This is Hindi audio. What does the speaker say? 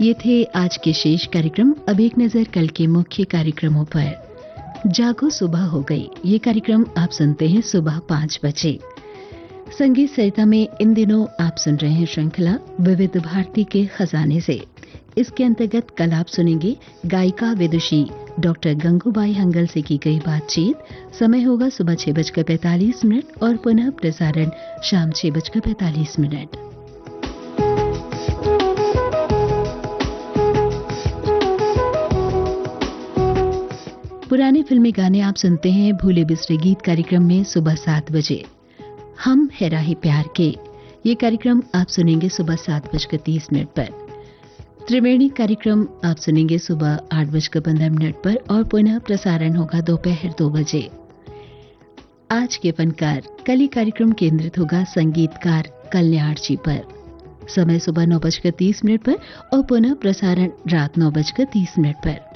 ये थे आज के शेष कार्यक्रम। अब एक नजर कल के मुख्य कार्यक्रमों पर। जागो सुबह हो गई, ये कार्यक्रम आप सुनते हैं सुबह 5 बजे। संगीत सरिता में इन दिनों आप सुन रहे हैं श्रृंखला विविध भारती के खजाने से। इसके अंतर्गत कल आप सुनेंगे गायिका विदुषी डॉक्टर गंगूबाई हंगल से की गई बातचीत। समय होगा सुबह 6:45 और पुनः प्रसारण शाम 6:45। पुराने फिल्मी गाने आप सुनते हैं भूले बिसरे गीत कार्यक्रम में सुबह 7 बजे। हम है राही प्यार के, ये कार्यक्रम आप सुनेंगे सुबह 7:30 पर। त्रिवेणी कार्यक्रम आप सुनेंगे सुबह 8:15 पर और पुनः प्रसारण होगा दोपहर 2 बजे। आज के फनकार, कल ही कार्यक्रम केंद्रित होगा संगीतकार कल्याण जी पर। समय सुबह 9:30 पर और पुनः प्रसारण रात 9:30 पर।